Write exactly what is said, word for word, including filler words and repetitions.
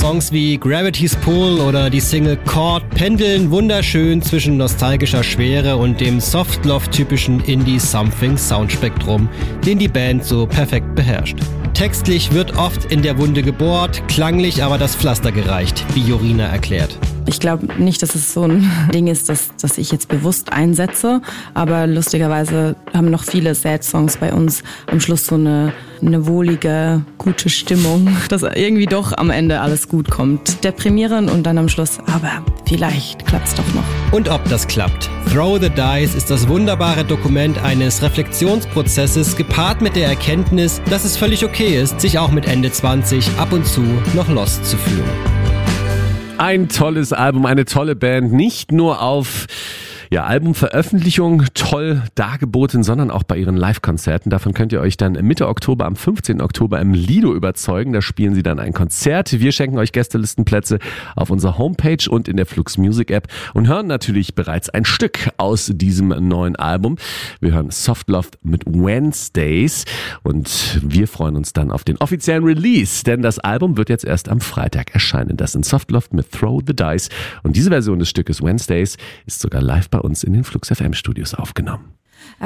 Songs wie Gravity's Pull oder die Single Chord pendeln wunderschön zwischen nostalgischer Schwere und dem Soft-Love-typischen Indie-Something-Soundspektrum, den die Band so perfekt beherrscht. Textlich wird oft in der Wunde gebohrt, klanglich aber das Pflaster gereicht, wie Jorina erklärt. Ich glaube nicht, dass es so ein Ding ist, dass, dass ich jetzt bewusst einsetze, aber lustigerweise haben noch viele Sad-Songs bei uns am Schluss so eine, eine wohlige, gute Stimmung, dass irgendwie doch am Ende alles gut kommt. Deprimierend und dann am Schluss, aber vielleicht klappt's doch noch. Und ob das klappt. Throw the Dice ist das wunderbare Dokument eines Reflexionsprozesses, gepaart mit der Erkenntnis, dass es völlig okay ist, sich auch mit Ende zwanzig ab und zu noch lost zu fühlen. Ein tolles Album, eine tolle Band, nicht nur auf ja, Albumveröffentlichung toll dargeboten, sondern auch bei ihren Live-Konzerten. Davon könnt ihr euch dann Mitte Oktober, am fünfzehnten Oktober im Lido überzeugen. Da spielen sie dann ein Konzert. Wir schenken euch Gästelistenplätze auf unserer Homepage und in der Flux Music App und hören natürlich bereits ein Stück aus diesem neuen Album. Wir hören Soft Love mit Wednesdays und wir freuen uns dann auf den offiziellen Release, denn das Album wird jetzt erst am Freitag erscheinen. Das sind Soft Love mit Throw the Dice und diese Version des Stückes Wednesdays ist sogar live bei uns in den Flux F M Studios aufgenommen.